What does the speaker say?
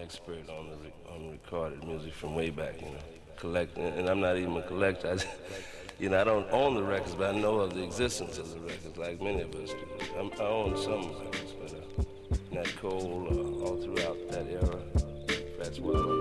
expert on on recorded music from way back, you know. Collect, and I'm not even a collector. I don't own the records, but I know of the existence of the records, like many of us do. I own some records, but Nat Cole, all throughout that era, Fats Waller.